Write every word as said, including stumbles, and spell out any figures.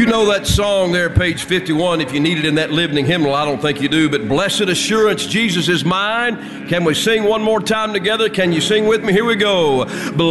You know that song there, page fifty-one, if you need it in that Living Hymnal. I don't think you do, but Blessed Assurance, Jesus is Mine. Can we sing one more time together? Can you sing with me? Here we go.